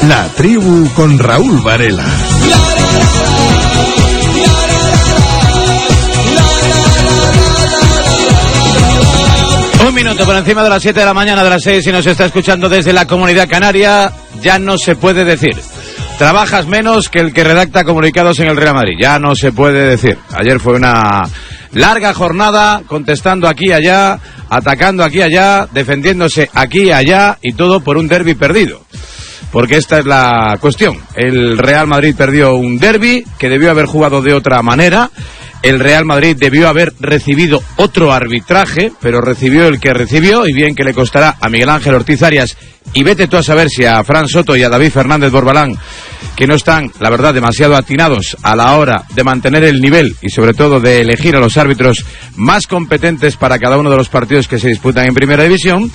La Tribu con Raúl Varela. Un minuto por encima de las 7 de la mañana, de las 6, si nos está escuchando desde la Comunidad Canaria, ya no se puede decir. Trabajas menos que el que redacta comunicados en el Real Madrid, ya no se puede decir. Ayer fue una larga jornada, contestando aquí y allá, atacando aquí y allá, defendiéndose aquí y allá, y todo por un derbi perdido. Porque esta es la cuestión. El Real Madrid perdió un derbi que debió haber jugado de otra manera. El Real Madrid debió haber recibido otro arbitraje, pero recibió el que recibió, y bien que le costará a Miguel Ángel Ortiz Arias, y vete tú a saber si a Fran Soto y a David Fernández Borbalán, que no están, la verdad, demasiado atinados a la hora de mantener el nivel y sobre todo de elegir a los árbitros más competentes para cada uno de los partidos que se disputan en Primera División.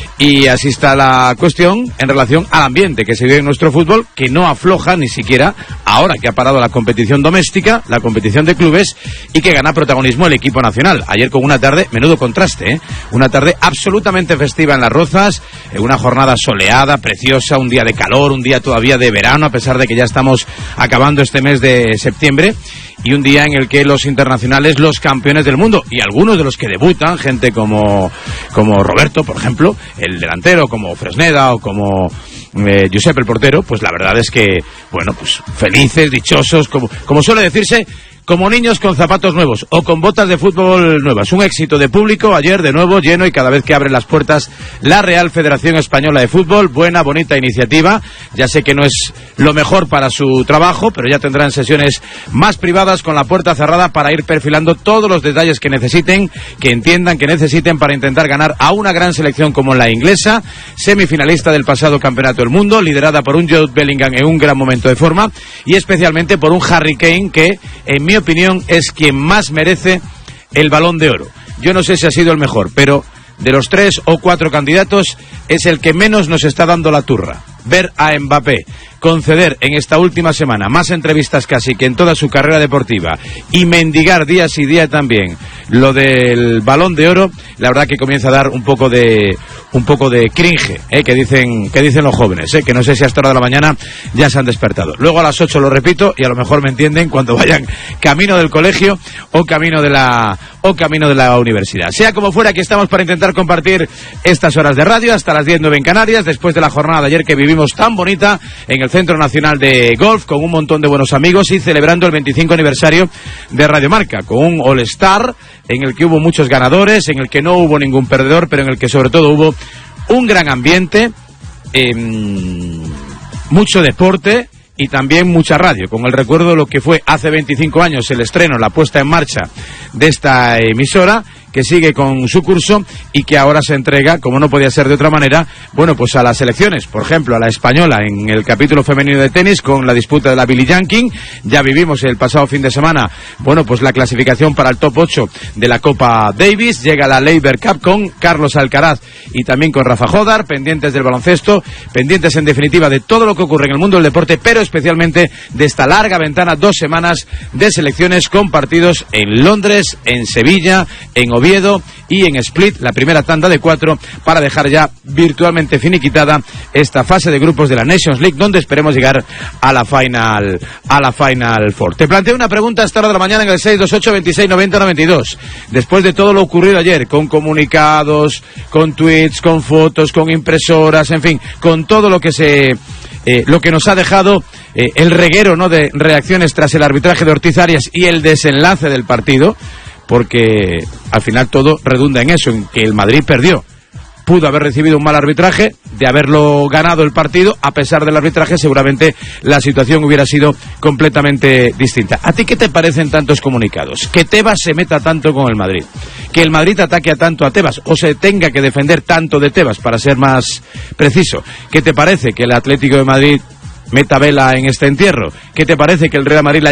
Y así está la cuestión en relación al ambiente que se vive en nuestro fútbol, que no afloja ni siquiera ahora que ha parado la competición doméstica, la competición de clubes, y que gana protagonismo el equipo nacional. Ayer con una tarde, menudo contraste, una tarde absolutamente festiva en Las Rozas, una jornada soleada, preciosa, un día de calor, un día todavía de verano, a pesar de que ya estamos acabando este mes de septiembre, y un día en el que los internacionales, los campeones del mundo, y algunos de los que debutan, gente como Roberto, por ejemplo, el delantero, como Fresneda o como Josep el portero, pues la verdad es que, bueno, pues felices, dichosos, como suele decirse, como niños con zapatos nuevos o con botas de fútbol nuevas. Un éxito de público ayer, de nuevo lleno, y cada vez que abre las puertas la Real Federación Española de Fútbol. Buena, bonita iniciativa. Ya sé que no es lo mejor para su trabajo, pero ya tendrán sesiones más privadas con la puerta cerrada para ir perfilando todos los detalles que necesiten, que entiendan que necesiten para intentar ganar a una gran selección como la inglesa, semifinalista del pasado Campeonato del Mundo, liderada por un Jude Bellingham en un gran momento de forma, y especialmente por un Harry Kane que, en mi opinión, es quien más merece el Balón de Oro. Yo no sé si ha sido el mejor, pero de los 3 o 4 candidatos es el que menos nos está dando la turra. Ver a Mbappé conceder en esta última semana más entrevistas casi que en toda su carrera deportiva y mendigar día sí día también lo del Balón de Oro, la verdad que comienza a dar un poco de cringe, que dicen los jóvenes, que no sé si hasta hora de la mañana ya se han despertado. Luego a las 8 lo repito, y a lo mejor me entienden cuando vayan camino del colegio o camino de la universidad. Sea como fuera, aquí estamos para intentar compartir estas horas de radio hasta las 10:09 en Canarias, después de la jornada de ayer que vivimos tan bonita en el Centro Nacional de Golf, con un montón de buenos amigos y celebrando el 25 aniversario de Radio Marca, con un All-Star en el que hubo muchos ganadores, en el que no hubo ningún perdedor, pero en el que sobre todo hubo un gran ambiente, mucho deporte y también mucha radio, con el recuerdo de lo que fue hace 25 años el estreno, la puesta en marcha de esta emisora, que sigue con su curso y que ahora se entrega, como no podía ser de otra manera, bueno, pues a las selecciones, por ejemplo, a la española en el capítulo femenino de tenis con la disputa de la Billie Jean King. Ya vivimos el pasado fin de semana, bueno, pues la clasificación para el top 8 de la Copa Davis. Llega la Laver Cup con Carlos Alcaraz y también con Rafa Jodar, pendientes del baloncesto, pendientes en definitiva de todo lo que ocurre en el mundo del deporte, pero especialmente de esta larga ventana, 2 semanas de selecciones con partidos en Londres, en Sevilla, en Oviedo y en Split, la primera tanda de 4, para dejar ya virtualmente finiquitada esta fase de grupos de la Nations League, donde esperemos llegar a la Final Four. Te planteo una pregunta a esta hora de la mañana en el 628 26 90 92. Después de todo lo ocurrido ayer, con comunicados, con tweets, con fotos, con impresoras, en fin, con todo lo que lo que nos ha dejado el reguero, ¿no?, de reacciones tras el arbitraje de Ortiz Arias y el desenlace del partido, porque al final todo redunda en eso, en que el Madrid perdió. Pudo haber recibido un mal arbitraje, de haberlo ganado el partido, a pesar del arbitraje seguramente la situación hubiera sido completamente distinta. ¿A ti qué te parecen tantos comunicados? Que Tebas se meta tanto con el Madrid, que el Madrid ataque a tanto a Tebas, o se tenga que defender tanto de Tebas, para ser más preciso. ¿Qué te parece que el Atlético de Madrid meta vela en este entierro? ¿Qué te parece que el Real Madrid